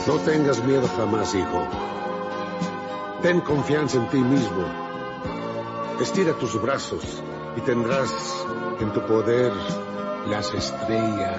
No tengas miedo jamás, hijo. Ten confianza en ti mismo. Estira tus brazos y tendrás en tu poder las estrellas.